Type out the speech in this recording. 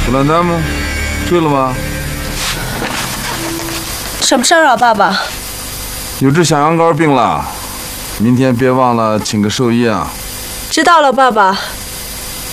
布兰丹吗？睡了吗？ 什么事儿啊，爸爸？ 有只小羊羔病了，明天别忘了请个兽医啊。 知道了，爸爸。